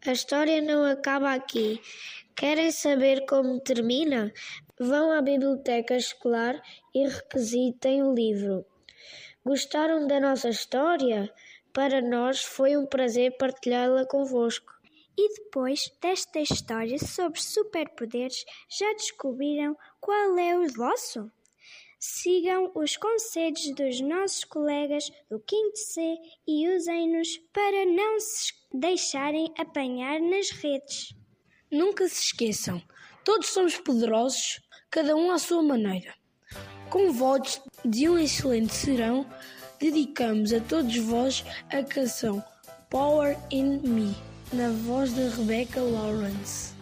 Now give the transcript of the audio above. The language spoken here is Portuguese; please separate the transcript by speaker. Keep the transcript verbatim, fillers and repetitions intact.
Speaker 1: A história não acaba aqui. Querem saber como termina? Vão à biblioteca escolar e requisitem o livro. Gostaram da nossa história? Para nós foi um prazer partilhá-la convosco.
Speaker 2: E depois desta história sobre superpoderes, já descobriram qual é o vosso? Sigam os conselhos dos nossos colegas do quinto C e usem-nos para não se deixarem apanhar nas redes.
Speaker 3: Nunca se esqueçam, todos somos poderosos, cada um à sua maneira. Com votos de um excelente serão, dedicamos a todos vós a canção Power in Me, na voz de Rebecca Lawrence.